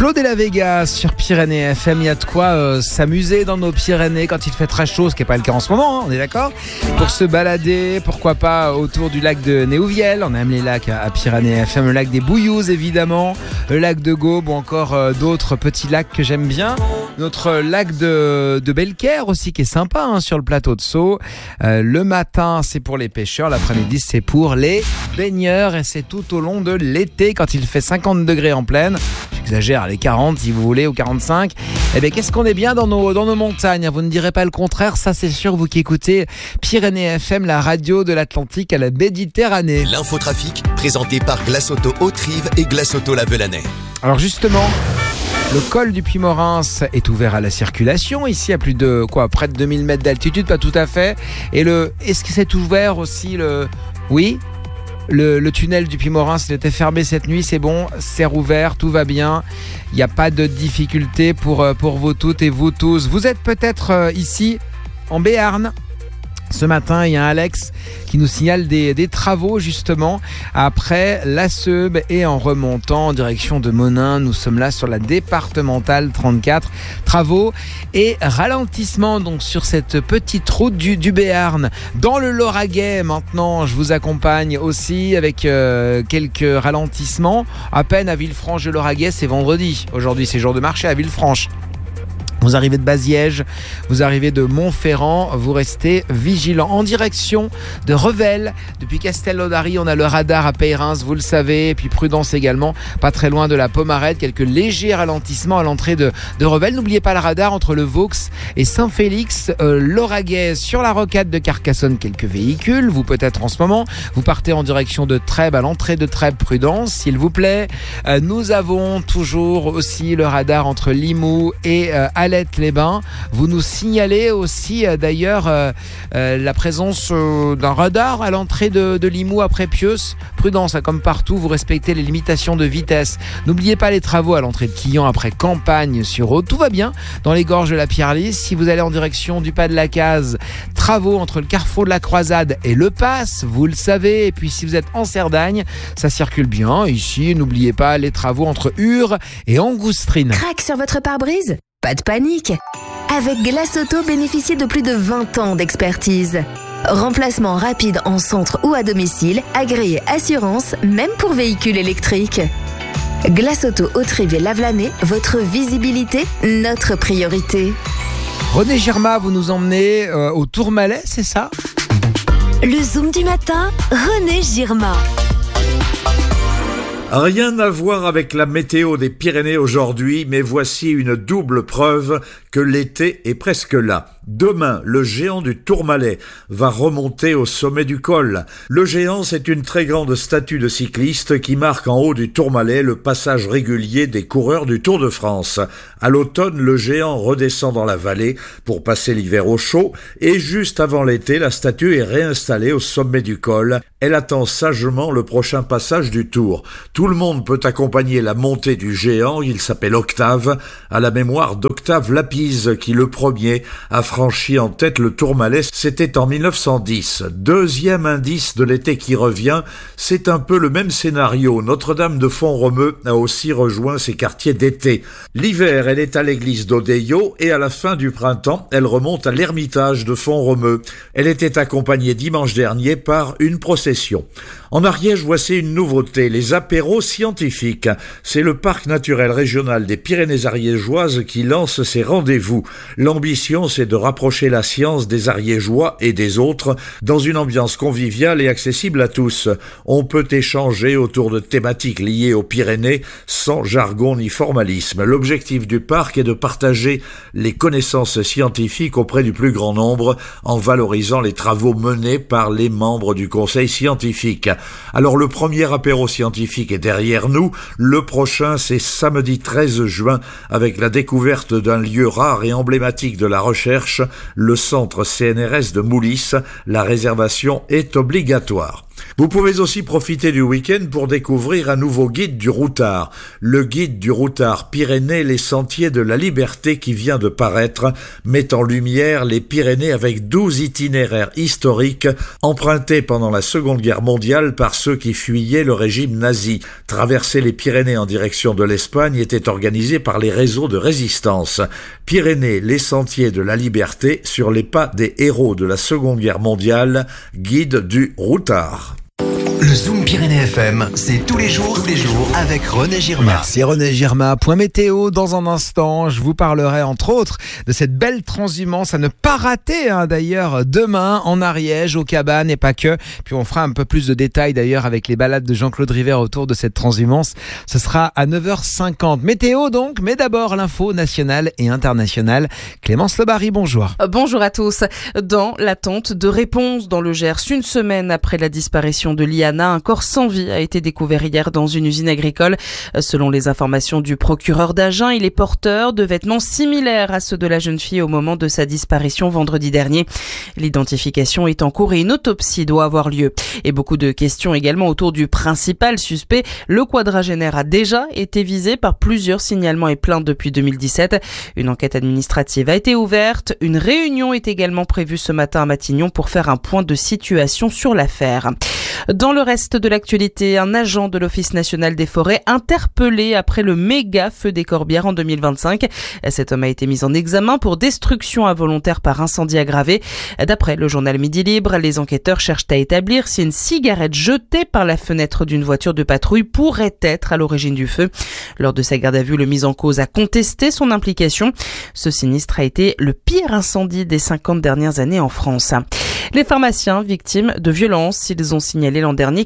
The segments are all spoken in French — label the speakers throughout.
Speaker 1: Flo de la Vega sur Pyrénées FM, il y a de quoi s'amuser dans nos Pyrénées quand il fait très chaud, ce qui n'est pas le cas en ce moment, hein, on est d'accord. Pour se balader, pourquoi pas autour du lac de Néouvielle, on aime les lacs à Pyrénées FM, le lac des Bouillouzes évidemment, le lac de Gaube ou encore d'autres petits lacs que j'aime bien. Notre lac de Belcaire aussi qui est sympa hein, sur le plateau de Sceaux. Le matin c'est pour les pêcheurs, l'après-midi c'est pour les baigneurs et c'est tout au long de l'été quand il fait 50 degrés en pleine. J'exagère, les 40 si vous voulez ou 45. Eh bien qu'est-ce qu'on est bien dans nos montagnes, vous ne direz pas le contraire, ça c'est sûr, vous qui écoutez Pyrénées FM, la radio de l'Atlantique à la Méditerranée.
Speaker 2: L'infotrafic présenté par Glaçauto Haute-Rive et Glaçauto La Velanais.
Speaker 1: Alors justement, le col du Puy-Morins est ouvert à la circulation, ici à plus de près de 2000 mètres d'altitude, pas tout à fait. Et est-ce que c'est ouvert aussi Oui. Le tunnel du Puy-Morins, il était fermé cette nuit, c'est bon, c'est rouvert, tout va bien. Il n'y a pas de difficulté pour vous toutes et vous tous. Vous êtes peut-être ici en Béarn. Ce matin, il y a Alex qui nous signale des travaux justement après la Seube et en remontant en direction de Monin. Nous sommes là sur la départementale 34. Travaux et ralentissement donc sur cette petite route du Béarn. Dans le Lauragais maintenant, je vous accompagne aussi avec quelques ralentissements. À peine à Villefranche-de-Lauragais, c'est vendredi. Aujourd'hui, c'est jour de marché à Villefranche. Vous arrivez de Baziège, vous arrivez de Montferrand, vous restez vigilants. En direction de Revel, depuis Castelnaudary, on a le radar à Peyrin, vous le savez, et puis prudence également, pas très loin de la Pomarette, quelques légers ralentissements à l'entrée de Revel. N'oubliez pas le radar entre le Vaux et Saint-Félix, Lauragais, sur la rocade de Carcassonne, quelques véhicules. Vous peut-être en ce moment, vous partez en direction de Trèbes, à l'entrée de Trèbes, prudence, s'il vous plaît. Nous avons toujours aussi le radar entre Limoux et Alette-les-Bains. Vous nous signalez aussi d'ailleurs la présence d'un radar à l'entrée de Limoux après Pieux. Prudence, comme partout, vous respectez les limitations de vitesse. N'oubliez pas les travaux à l'entrée de Quillan après Campagne sur Aude. Tout va bien dans les gorges de la Pierre-Lys. Si vous allez en direction du Pas de la Case, travaux entre le carrefour de la Croisade et le Pass, vous le savez. Et puis si vous êtes en Cerdagne, ça circule bien. Ici, n'oubliez pas les travaux entre Ur et Angoustrine.
Speaker 3: Crac sur votre pare-brise ? Pas de panique. Avec Glaçauto, bénéficiez de plus de 20 ans d'expertise. Remplacement rapide en centre ou à domicile, agréé assurance, même pour véhicules électriques. Glaçauto Haute-Rive et La Velanais, votre visibilité, notre priorité.
Speaker 1: René Girma, vous nous emmenez au Tourmalet, c'est ça ?
Speaker 3: Le Zoom du matin, René Girma.
Speaker 4: Rien à voir avec la météo des Pyrénées aujourd'hui, mais voici une double preuve que l'été est presque là. Demain, le géant du Tourmalet va remonter au sommet du col. Le géant, c'est une très grande statue de cycliste qui marque en haut du Tourmalet le passage régulier des coureurs du Tour de France. À l'automne, le géant redescend dans la vallée pour passer l'hiver au chaud et juste avant l'été, la statue est réinstallée au sommet du col. Elle attend sagement le prochain passage du Tour. Tout le monde peut accompagner la montée du géant, il s'appelle Octave, à la mémoire d'Octave Lapise qui le premier a franchi en tête le Tourmalet, c'était en 1910. Deuxième indice de l'été qui revient, c'est un peu le même scénario. Notre-Dame de Font-Romeu a aussi rejoint ses quartiers d'été. L'hiver, elle est à l'église d'Odeillo et à la fin du printemps, elle remonte à l'ermitage de Font-Romeu. Elle était accompagnée dimanche dernier par une procession. En Ariège, voici une nouveauté, les apéros scientifiques. C'est le parc naturel régional des Pyrénées ariégeoises qui lance ses rendez-vous. L'ambition, c'est de rapprocher la science des Ariégeois et des autres dans une ambiance conviviale et accessible à tous. On peut échanger autour de thématiques liées aux Pyrénées sans jargon ni formalisme. L'objectif du parc est de partager les connaissances scientifiques auprès du plus grand nombre en valorisant les travaux menés par les membres du conseil scientifique. Alors le premier apéro scientifique est derrière nous, le prochain c'est samedi 13 juin avec la découverte d'un lieu rare et emblématique de la recherche, le centre CNRS de Moulis. La réservation est obligatoire. Vous pouvez aussi profiter du week-end pour découvrir un nouveau guide du routard. Le guide du routard Pyrénées, les sentiers de la liberté qui vient de paraître, met en lumière les Pyrénées avec 12 itinéraires historiques empruntés pendant la Seconde Guerre mondiale par ceux qui fuyaient le régime nazi. Traverser les Pyrénées en direction de l'Espagne était organisé par les réseaux de résistance. Pyrénées, les sentiers de la liberté sur les pas des héros de la Seconde Guerre mondiale, guide du routard.
Speaker 2: Le Zoom Pyrénées FM, c'est tous les jours avec René Girma.
Speaker 1: Merci René Girma. Point météo dans un instant. Je vous parlerai entre autres de cette belle transhumance à ne pas rater d'ailleurs demain en Ariège, aux cabanes et pas que. Puis on fera un peu plus de détails d'ailleurs avec les balades de Jean-Claude River autour de cette transhumance. Ce sera à 9h50. Météo donc, mais d'abord l'info nationale et internationale. Clémence Lebary, bonjour.
Speaker 5: Bonjour à tous. Dans l'attente de réponses dans le Gers, une semaine après la disparition de Liana, un corps sans vie a été découvert hier dans une usine agricole. Selon les informations du procureur d'Agen, il est porteur de vêtements similaires à ceux de la jeune fille au moment de sa disparition vendredi dernier. L'identification est en cours et une autopsie doit avoir lieu. Et beaucoup de questions également autour du principal suspect. Le quadragénaire a déjà été visé par plusieurs signalements et plaintes depuis 2017. Une enquête administrative a été ouverte. Une réunion est également prévue ce matin à Matignon pour faire un point de situation sur l'affaire. Dans le reste de l'actualité, un agent de l'Office national des forêts interpellé après le méga feu des Corbières en 2025. Cet homme a été mis en examen pour destruction involontaire par incendie aggravé. D'après le journal Midi Libre, les enquêteurs cherchent à établir si une cigarette jetée par la fenêtre d'une voiture de patrouille pourrait être à l'origine du feu. Lors de sa garde à vue, le mis en cause a contesté son implication. Ce sinistre a été le pire incendie des 50 dernières années en France. Les pharmaciens victimes de violences, ils ont signalé l'an dernier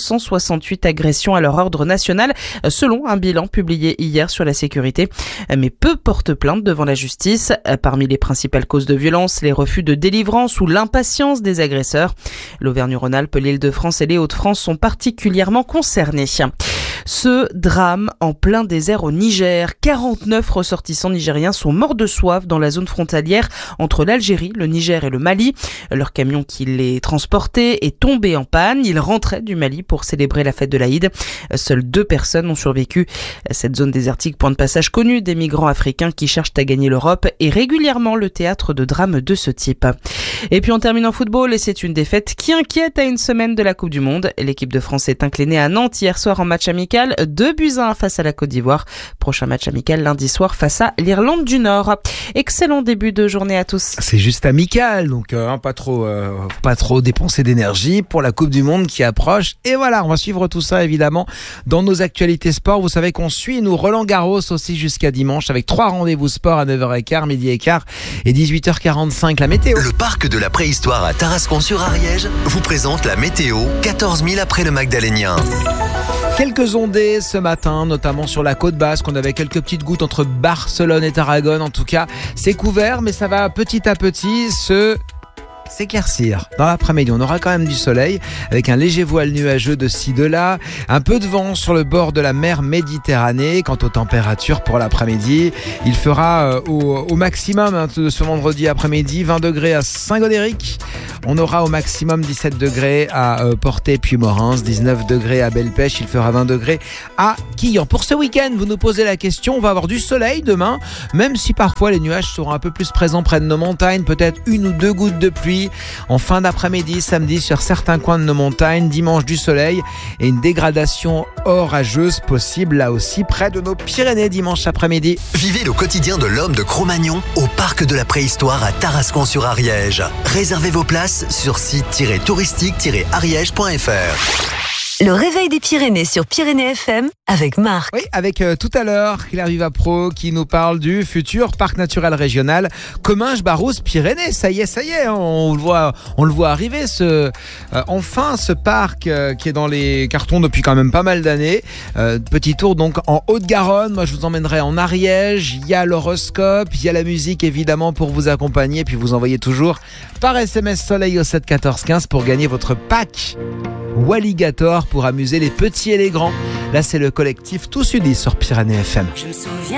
Speaker 5: 468 agressions à leur ordre national, selon un bilan publié hier sur la sécurité. Mais peu portent plainte devant la justice. Parmi les principales causes de violence, les refus de délivrance ou l'impatience des agresseurs. L'Auvergne-Rhône-Alpes, l'Île-de-France et les Hauts-de-France sont particulièrement concernés. Ce drame en plein désert au Niger. 49 ressortissants nigériens sont morts de soif dans la zone frontalière entre l'Algérie, le Niger et le Mali. Leur camion qui les transportait est tombé en panne. Ils rentraient du Mali pour célébrer la fête de l'Aïd. Seules 2 personnes ont survécu. Cette zone désertique, point de passage connu des migrants africains qui cherchent à gagner l'Europe, est régulièrement le théâtre de drames de ce type. Et puis on termine en football et c'est une défaite qui inquiète à une semaine de la Coupe du Monde. L'équipe de France est inclinée à Nantes hier soir en match amical. 2-1 face à la Côte d'Ivoire. Prochain match amical lundi soir face à l'Irlande du Nord. Excellent début de journée à tous.
Speaker 1: C'est juste amical, donc pas trop dépenser d'énergie pour la Coupe du Monde qui approche. Et voilà, on va suivre tout ça évidemment dans nos actualités sport. Vous savez qu'on suit nous Roland-Garros aussi jusqu'à dimanche avec 3 rendez-vous sport à 9h15, midi et quart et 18h45. La météo.
Speaker 2: Le parc de la préhistoire à Tarascon-sur-Ariège vous présente la météo 14 000 après le Magdalénien.
Speaker 1: Quelques ondées ce matin, notamment sur la côte basque. On avait quelques petites gouttes entre Barcelone et Tarragone. En tout cas, c'est couvert, mais ça va petit à petit s'éclaircir. Dans l'après-midi, on aura quand même du soleil avec un léger voile nuageux de ci de là, un peu de vent sur le bord de la mer Méditerranée. Quant aux températures pour l'après-midi, il fera au maximum de ce vendredi après-midi 20 degrés à Saint-Godéric. On aura au maximum 17 degrés à Portet-Puymorens, 19 degrés à Belle-Pêche, il fera 20 degrés à Quillan. Pour ce week-end, vous nous posez la question, on va avoir du soleil demain, même si parfois les nuages seront un peu plus présents près de nos montagnes, peut-être 1 ou 2 gouttes de pluie en fin d'après-midi, samedi sur certains coins de nos montagnes, dimanche du soleil et une dégradation orageuse possible là aussi près de nos Pyrénées dimanche après-midi.
Speaker 2: Vivez le quotidien de l'homme de Cro-Magnon au parc de la préhistoire à Tarascon-sur-Ariège. Réservez vos places sur site-touristique-ariège.fr.
Speaker 3: Le réveil des Pyrénées sur Pyrénées FM avec Marc.
Speaker 1: Oui, avec tout à l'heure Claire Vivapro qui nous parle du futur parc naturel régional Comminges-Barousse-Pyrénées. Ça y est, on le voit arriver enfin ce parc qui est dans les cartons depuis quand même pas mal d'années. Petit tour donc en Haute-Garonne. Moi, je vous emmènerai en Ariège. Il y a l'horoscope, il y a la musique évidemment pour vous accompagner. Puis vous envoyez toujours par SMS Soleil au 7 14 15 pour gagner votre pack Walligator pour amuser les petits et les grands. Là, c'est le collectif Tous Unis sur Pyrénées FM.
Speaker 6: Je me souviens